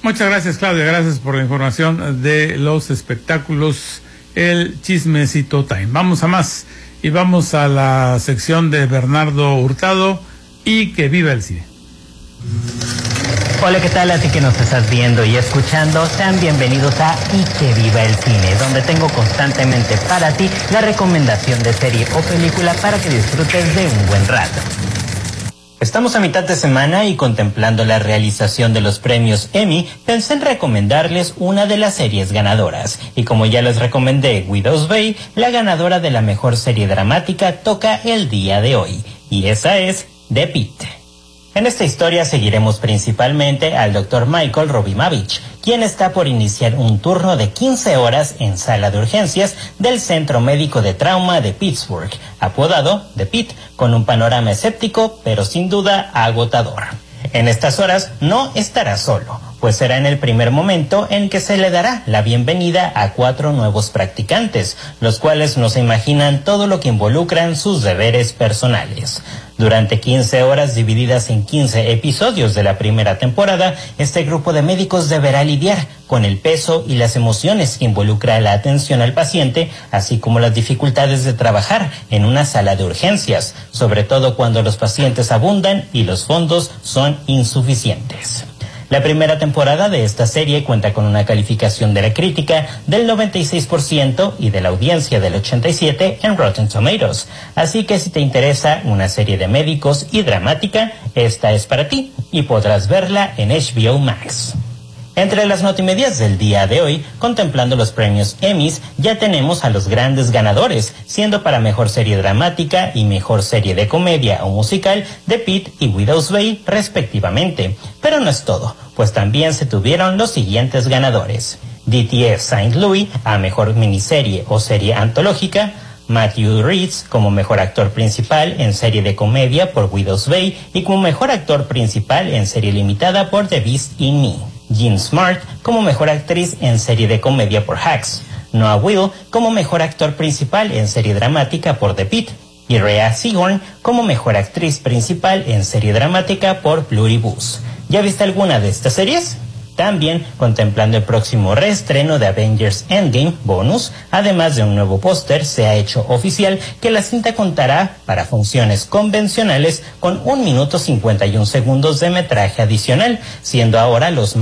Muchas gracias, Claudia, gracias por la información de los espectáculos, el Chismecito Time. Vamos a más y vamos a la sección de Bernardo Hurtado y que viva el cine. Hola, ¿qué tal? A ti que nos estás viendo y escuchando, sean bienvenidos a Y que viva el cine, donde tengo constantemente para ti la recomendación de serie o película para que disfrutes de un buen rato. Estamos a mitad de semana y contemplando la realización de los premios Emmy, pensé en recomendarles una de las series ganadoras. Y como ya les recomendé Widow's Bay, la ganadora de la mejor serie dramática toca el día de hoy. Y esa es The Pitt. En esta historia seguiremos principalmente al Dr. Michael Robimavich, quien está por iniciar un turno de 15 horas en sala de urgencias del Centro Médico de Trauma de Pittsburgh, apodado The Pitt, con un panorama escéptico, pero sin duda agotador. En estas horas no estará solo, pues será en el primer momento en que se le dará la bienvenida a 4 nuevos practicantes, los cuales no se imaginan todo lo que involucran sus deberes personales. Durante 15 horas divididas en 15 episodios de la primera temporada, este grupo de médicos deberá lidiar con el peso y las emociones que involucra la atención al paciente, así como las dificultades de trabajar en una sala de urgencias, sobre todo cuando los pacientes abundan y los fondos son insuficientes. La primera temporada de esta serie cuenta con una calificación de la crítica del 96% y de la audiencia del 87% en Rotten Tomatoes. Así que si te interesa una serie de médicos y dramática, esta es para ti y podrás verla en HBO Max. Entre las notimedias del día de hoy, contemplando los premios Emmys, ya tenemos a los grandes ganadores, siendo para mejor serie dramática y mejor serie de comedia o musical The Pitt y Widow's Bay, respectivamente. Pero no es todo, pues también se tuvieron los siguientes ganadores: DTF St. Louis a mejor miniserie o serie antológica, Matthew Rhys como mejor actor principal en serie de comedia por Widow's Bay y como mejor actor principal en serie limitada por The Beast in Me. Jean Smart como mejor actriz en serie de comedia por Hacks. Noah Will como mejor actor principal en serie dramática por The Pitt. Y Rhea Seehorn como mejor actriz principal en serie dramática por Pluribus. ¿Ya viste alguna de estas series? También contemplando el próximo reestreno de Avengers Endgame bonus, además de un nuevo póster, se ha hecho oficial que la cinta contará para funciones convencionales con 1 minuto 51 segundos de metraje adicional, siendo ahora los